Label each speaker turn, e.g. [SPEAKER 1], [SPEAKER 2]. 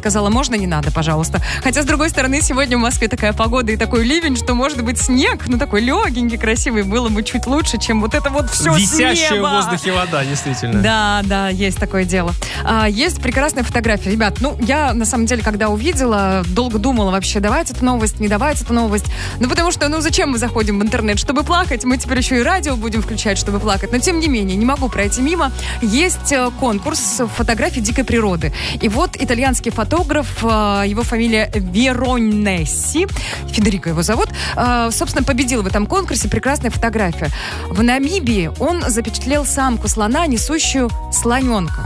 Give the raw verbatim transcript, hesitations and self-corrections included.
[SPEAKER 1] сказала, можно, не надо, пожалуйста. Хотя, с другой стороны, сегодня в Москве такая погода и такой ливень, что может быть снег, ну такой легенький, красивый, было бы чуть лучше, чем вот это вот все
[SPEAKER 2] Висящая
[SPEAKER 1] с неба.
[SPEAKER 2] в воздухе вода, действительно.
[SPEAKER 1] Да, да, есть такое дело. А, есть прекрасная фотография. Ребят, ну, я, на самом деле, когда увидела, долго думала вообще, давать эту новость, не давать эту новость. Ну, потому что, ну, зачем мы заходим в интернет? Чтобы плакать. Мы теперь еще и радио будем включать, чтобы плакать. Но, тем не менее, не могу пройти мимо. Есть конкурс фотографий дикой природы. И вот итальянский фотограф, его фамилия Веронесси, Федерико его зовут, собственно, победил в этом конкурсе. Прекрасная фотография. В Намибии он запечатлел самку слона, несущую слоненка.